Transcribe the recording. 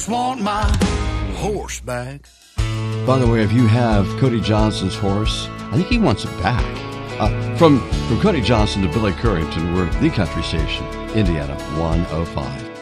just want my horse back. By the way, if you have Cody Johnson's horse, I think he wants it back. From Cody Johnson to Billy Currington, we're the country station, Indiana 105.